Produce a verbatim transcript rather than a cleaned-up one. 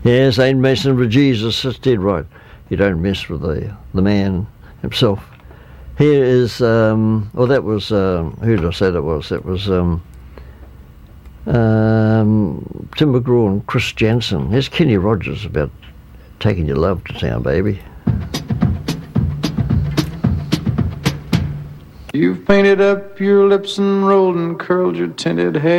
Yes, ain't messing with Jesus. That's dead right. You don't mess with the the man himself. Here is, um, well, that was, um, who did I say that was? That was um, um, Tim McGraw and Chris Jansen. Here's Kenny Rogers about taking your love to town, baby. You've painted up your lips and rolled and curled your tinted hair.